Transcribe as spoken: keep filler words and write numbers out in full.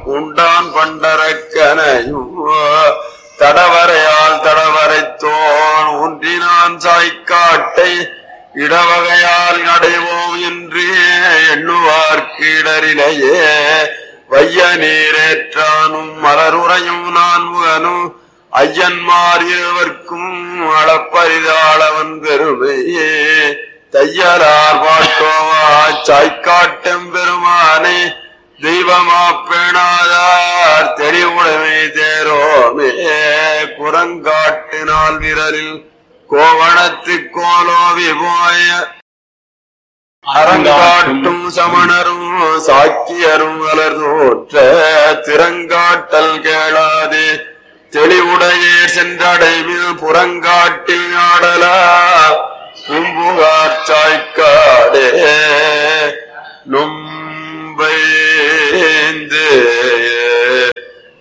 உண்டான் பண்டரக்கனையும் தடவரையால் தடவரைத்தோன் ஒன்றினான் சாய்க்காட்டை இடவகையால் அடைவோம் என்று எண்ணுவார்க்கு இடரிலேயே வைய நீரேற்றானும் மலருறையும் நான் முகனும் ஐயன்மார் இருவர்க்கும் அளப்பரிதாளவன் பெருமையே தையலார் பாட்டோவா சாய்க்காட்டம் பெருமானே தெய்வமா பேணாதார் தெளிவுடைமை தேரோமே குரங்காட்டினால் விரலில் கோவணத்து கோலோவி போய அரங்காட்டும் சமணரும் சாக்கியரும் வளர் தோற்ற திறங்காட்டல் கேளாதே தெளிவுடையே சென்றடைவில் புறங்காட்டில் ஆடலா கும்புகார் சாய்க்காடே நும்பைந்து